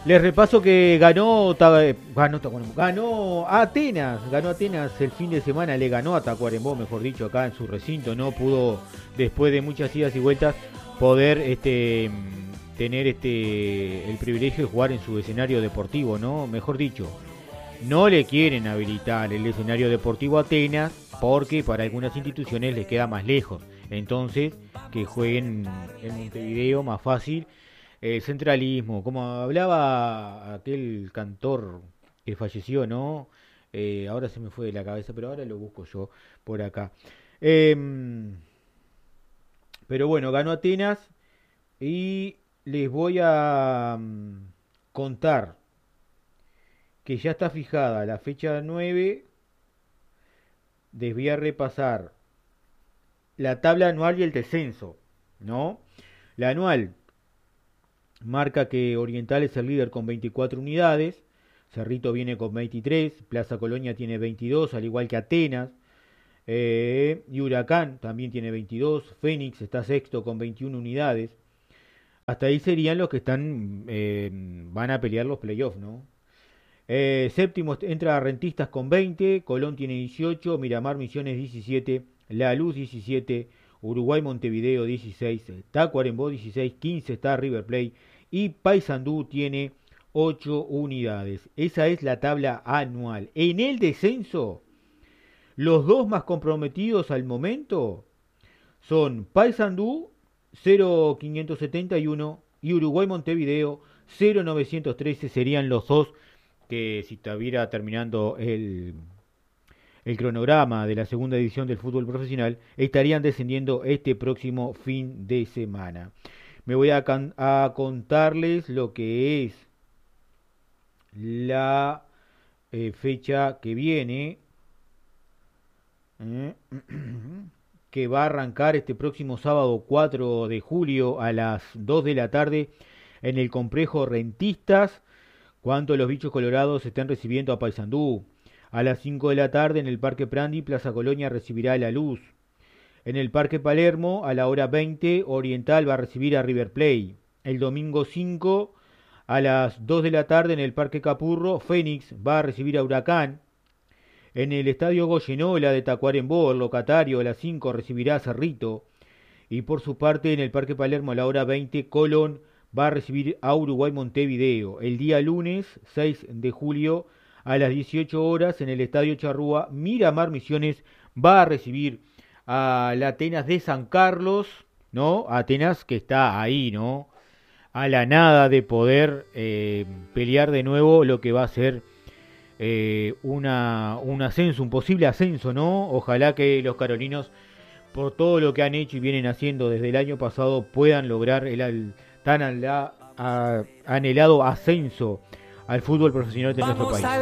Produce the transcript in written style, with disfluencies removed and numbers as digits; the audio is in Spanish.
Les repaso que ganó Atenas el fin de semana, le ganó a Tacuarembó, mejor dicho, acá en su recinto, no pudo, después de muchas idas y vueltas, poder tener el privilegio de jugar en su escenario deportivo, ¿no? Mejor dicho, no le quieren habilitar el escenario deportivo a Atenas porque para algunas instituciones les queda más lejos. Entonces, que jueguen en Montevideo más fácil. El centralismo, como hablaba aquel cantor que falleció, ¿no? Ahora se me fue de la cabeza, pero ahora lo busco yo por acá. Em, pero bueno, ganó Atenas y les voy a contar que ya está fijada la fecha 9. Les voy a repasar la tabla anual y el descenso, ¿no? La anual marca que Oriental es el líder con 24 unidades, Cerrito viene con 23, Plaza Colonia tiene 22, al igual que Atenas, y Huracán también tiene 22, Fénix está sexto con 21 unidades. Hasta ahí serían los que van a pelear los playoffs, ¿no? Séptimo entra Rentistas con 20, Colón tiene 18, Miramar Misiones 17, La Luz 17, Uruguay Montevideo 16, Tacuarembó 16, 15 está River Plate y Paysandú tiene 8 unidades. Esa es la tabla anual. En el descenso, los dos más comprometidos al momento son Paysandú 0,571 y Uruguay Montevideo 0,913 serían los dos que si estuviera terminando el cronograma de la segunda edición del fútbol profesional, estarían descendiendo este próximo fin de semana. Me voy a contarles lo que es la fecha que viene, eh, que va a arrancar este próximo sábado 4 de julio a las 2 de la tarde en el complejo Rentistas, cuando los bichos colorados estén recibiendo a Paysandú. A las 5 de la tarde en el Parque Prandi, Plaza Colonia recibirá La Luz. En el Parque Palermo, a la hora 20, Oriental va a recibir a River Plate. El domingo 5, a las 2 de la tarde en el Parque Capurro, Fénix va a recibir a Huracán. En el Estadio Goyenola de Tacuarembó, el locatario a las 5 recibirá a Cerrito. Y por su parte, en el Parque Palermo a la hora 20, Colón va a recibir a Uruguay Montevideo. El día lunes 6 de julio a las 18 horas en el Estadio Charrúa, Miramar Misiones va a recibir a la Atenas de San Carlos, ¿no? Atenas que está ahí, ¿no? A la nada de poder pelear de nuevo lo que va a ser un ascenso, un posible ascenso, ¿no? Ojalá que los carolinos, por todo lo que han hecho y vienen haciendo desde el año pasado, puedan lograr tan anhelado ascenso al fútbol profesional de nuestro país.